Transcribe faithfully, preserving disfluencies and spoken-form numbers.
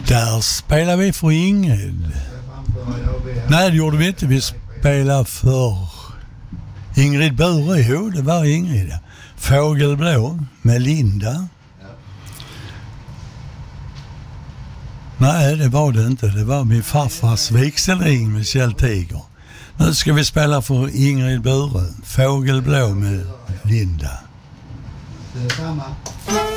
Där spelar vi för Ingrid. Nej, det gjorde vi inte. Vi spelade för Ingrid Bure. Jo, det var Ingrid. Fågelblå med Linda. Nej, det var det inte. Det var min farfars vigselring med Kjell Tiger. Nu ska vi spela för Ingrid Bure. Fågelblå med Linda. Det är samma.